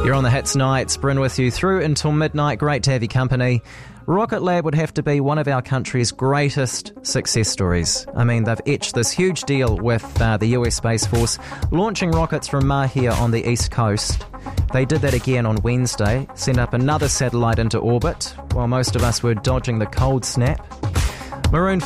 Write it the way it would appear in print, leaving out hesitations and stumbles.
You're on the Hits Night, Bryn with you through until midnight. Great to have your company. Rocket Lab would have to be one of our country's greatest success stories. I mean, they've etched this huge deal with the US Space Force, launching rockets from Mahia on the east coast. They did that again on Wednesday, sent up another satellite into orbit, while most of us were dodging the cold snap. Maroon